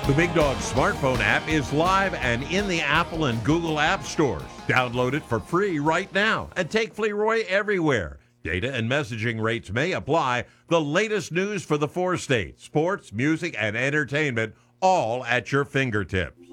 The Big Dog smartphone app is live and in the Apple and Google App Stores. Download it for free right now and take Fleroy everywhere. Data and messaging rates may apply. The latest news for the 4 states, sports, music, and entertainment, all at your fingertips.